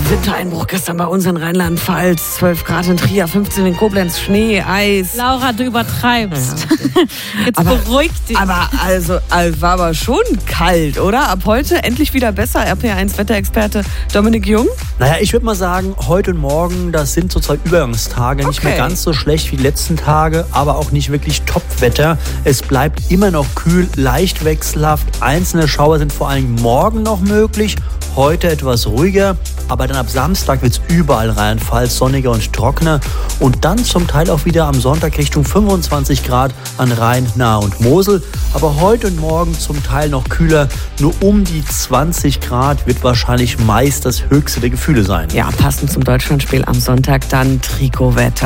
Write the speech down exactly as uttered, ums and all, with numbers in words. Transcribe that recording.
Wintereinbruch gestern bei uns in Rheinland-Pfalz. zwölf Grad in Trier, fünfzehn in Koblenz, Schnee, Eis. Laura, du übertreibst. Ja, okay. Jetzt aber, beruhig dich. Aber also, also war aber schon kalt, oder? Ab heute endlich wieder besser. R P eins Wetterexperte Dominik Jung. Naja, ich würde mal sagen, heute und morgen, das sind so zwei Übergangstage. Okay. Nicht mehr ganz so schlecht wie die letzten Tage, aber auch nicht wirklich Top-Wetter. Es bleibt immer noch kühl, leicht wechselhaft. Einzelne Schauer sind vor allem morgen noch möglich. Heute etwas ruhiger, aber dann ab Samstag wird es überall Rheinland-Pfalz sonniger und trockener und dann zum Teil auch wieder am Sonntag Richtung fünfundzwanzig Grad an Rhein, Nahe und Mosel. Aber heute und morgen zum Teil noch kühler, nur um die zwanzig Grad wird wahrscheinlich meist das höchste der Gefühle sein. Ja, passend zum Deutschlandspiel am Sonntag dann Trikotwetter.